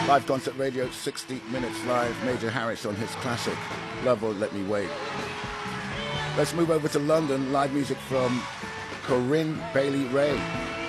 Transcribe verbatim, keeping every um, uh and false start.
Live concert radio, sixty minutes live. Major Harris on his classic, Love Won't Let Me Wait. Let's move over to London. Live music from Corinne Bailey Rae.